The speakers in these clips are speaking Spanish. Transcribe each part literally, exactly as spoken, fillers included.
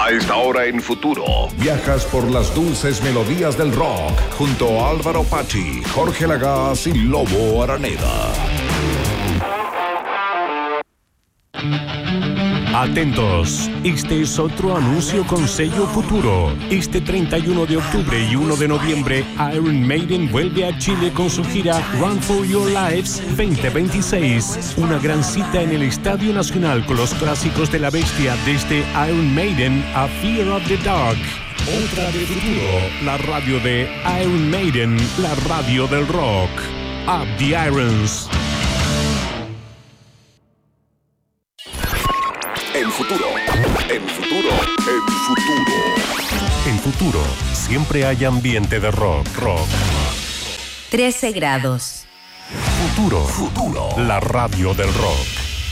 A esta hora en Futuro, viajas por las dulces melodías del rock junto a Álvaro Pachi, Jorge Lagaz y Lobo Araneda. Atentos, este es otro anuncio con sello Futuro. Este treinta y uno de octubre y uno de noviembre, Iron Maiden vuelve a Chile con su gira Run for Your Lives veinte veintiséis. Una gran cita en el Estadio Nacional con los clásicos de la bestia, desde Iron Maiden a Fear of the Dark. Otra de Futuro, la radio de Iron Maiden, la radio del rock. Up the Irons. En Futuro, en Futuro, en Futuro. En Futuro, siempre hay ambiente de rock, rock. trece grados. Futuro, Futuro, la radio del rock.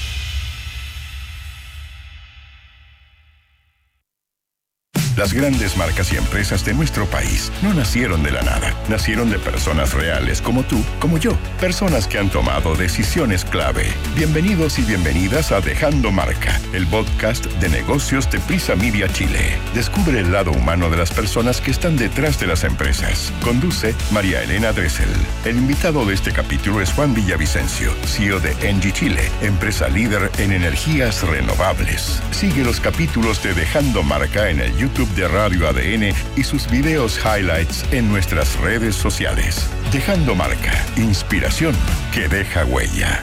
Las grandes marcas y empresas de nuestro país no nacieron de la nada. Nacieron de personas reales como tú, como yo. Personas que han tomado decisiones clave. Bienvenidos y bienvenidas a Dejando Marca, el podcast de negocios de Prisa Media Chile. Descubre el lado humano de las personas que están detrás de las empresas. Conduce María Elena Dressel. El invitado de este capítulo es Juan Villavicencio, C E O de Engie Chile, empresa líder en energías renovables. Sigue los capítulos de Dejando Marca en el YouTube de Radio A D N y sus videos highlights en nuestras redes sociales. Dejando Marca, inspiración que deja huella.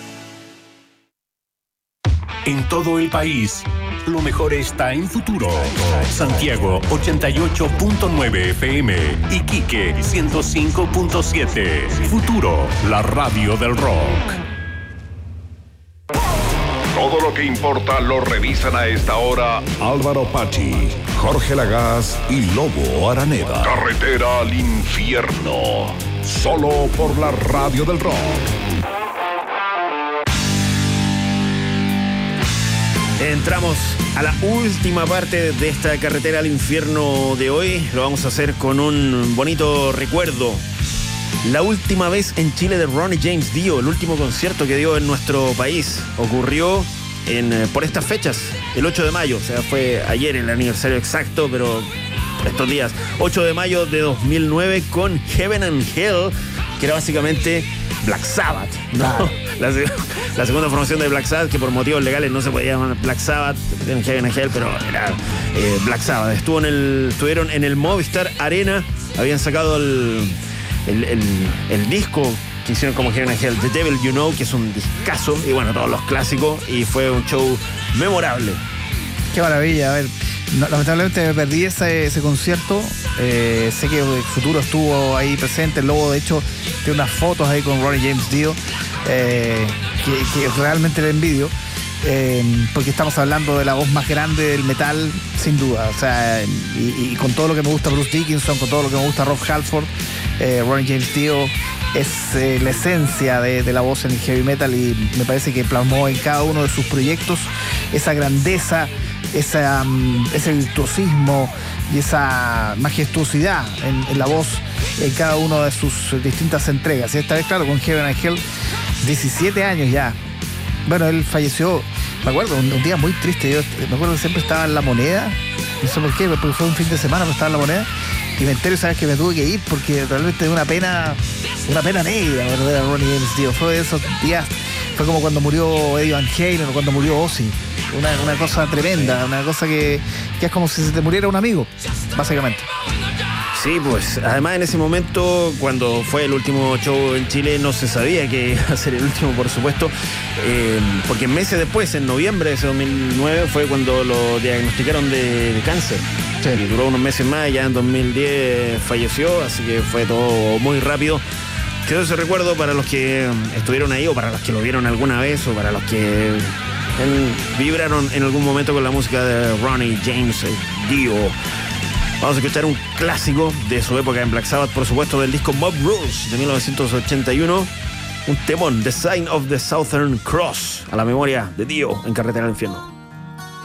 En todo el país, lo mejor está en Futuro. Santiago ochenta y ocho punto nueve F M, Iquique ciento cinco punto siete. Futuro, la radio del rock. Todo lo que importa lo revisan a esta hora Álvaro Pachi, Jorge Lagaz y Lobo Araneda. Carretera al infierno, solo por la radio del rock. Entramos a la última parte de esta carretera al infierno de hoy. Lo vamos a hacer con un bonito recuerdo. La última vez en Chile de Ronnie James Dio, el último concierto que dio en nuestro país, ocurrió en, por estas fechas, el ocho de mayo. O sea, fue ayer el aniversario exacto, pero estos días. ocho de mayo de dos mil nueve con Heaven and Hell, que era básicamente Black Sabbath, ¿no? Claro. La, la segunda formación de Black Sabbath, que por motivos legales no se podía llamar Black Sabbath, en Heaven and Hell, pero era eh, Black Sabbath. Estuvo en el, estuvieron en el Movistar Arena, habían sacado el... El, el, el disco que hicieron como Heaven and Hell, The Devil You Know, que es un discazo, y bueno, todos los clásicos, y fue un show memorable. Qué maravilla. A ver, no, lamentablemente me perdí ese, ese concierto. Eh, sé que el Futuro estuvo ahí presente. El Lobo, de hecho, tiene unas fotos ahí con Ronnie James Dio, eh, que, que realmente le envidio. Eh, porque estamos hablando de la voz más grande del metal, sin duda. O sea, y, y con todo lo que me gusta Bruce Dickinson, con todo lo que me gusta Rob Halford, eh, Ronnie James Dio es eh, la esencia de, de la voz en el heavy metal, y me parece que plasmó en cada uno de sus proyectos esa grandeza, esa, um, ese virtuosismo y esa majestuosidad en, en la voz en cada una de sus distintas entregas. Y esta vez, claro, con Heaven and Hell, diecisiete años ya. Bueno, él falleció, me acuerdo, un, un día muy triste. Yo me acuerdo que siempre estaba en La Moneda, no sé por qué, porque fue un fin de semana, pero estaba en La Moneda, y me entero, sabes, que me tuve que ir porque realmente una pena, una pena negra, ¿verdad? Ronnie James Dio. Fue de esos días, fue como cuando murió Eddie Van Halen o cuando murió Ozzy. Una, una cosa tremenda, una cosa que, que es como si se te muriera un amigo, básicamente. Sí, pues además en ese momento, cuando fue el último show en Chile, no se sabía que iba a ser el último, por supuesto, eh, porque meses después, en noviembre de ese dos mil nueve, fue cuando lo diagnosticaron de, de cáncer. Sí. Y duró unos meses más, ya en dos mil diez falleció, así que fue todo muy rápido. Quedó ese recuerdo para los que estuvieron ahí, o para los que lo vieron alguna vez, o para los que en, vibraron en algún momento con la música de Ronnie James Dio. Vamos a escuchar un clásico de su época en Black Sabbath, por supuesto, del disco Mob Rules de mil novecientos ochenta y uno. Un temón, The Sign of the Southern Cross, a la memoria de Dio en Carretera al Infierno.